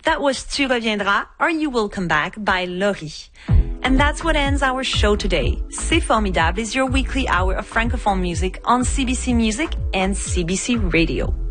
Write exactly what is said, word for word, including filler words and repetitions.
That was Tu reviendras or You Will Come Back by Laurie. And that's what ends our show today. C'est Formidable is your weekly hour of Francophone music on C B C Music and C B C Radio.